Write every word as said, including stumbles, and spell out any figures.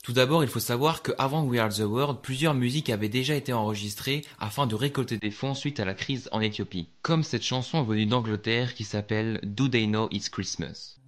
Tout d'abord, il faut savoir qu'avant We Are the World, plusieurs musiques avaient déjà été enregistrées afin de récolter des fonds suite à la crise en Éthiopie. Comme cette chanson venue d'Angleterre qui s'appelle Do They Know It's Christmas.